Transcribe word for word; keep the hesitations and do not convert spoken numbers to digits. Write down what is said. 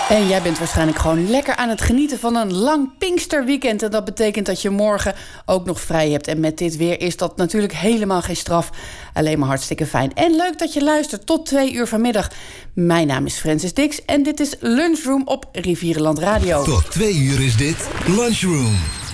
En jij bent waarschijnlijk gewoon lekker aan het genieten van een lang Pinksterweekend. En dat betekent dat je morgen ook nog vrij hebt. En met dit weer is dat natuurlijk helemaal geen straf. Alleen maar hartstikke fijn. En leuk dat je luistert tot twee uur vanmiddag. Mijn naam is Francis Dix en dit is Lunchroom op Rivierenland Radio. Tot twee uur is dit Lunchroom